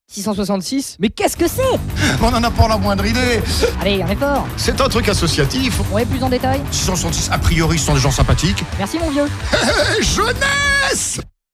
666. Mais qu'est-ce que c'est? On n'en a pas la moindre idée. Allez, un effort. C'est un truc associatif. Ouais, plus en détail. 666, a priori, ce sont des gens sympathiques. Merci mon vieux. Jeunesse!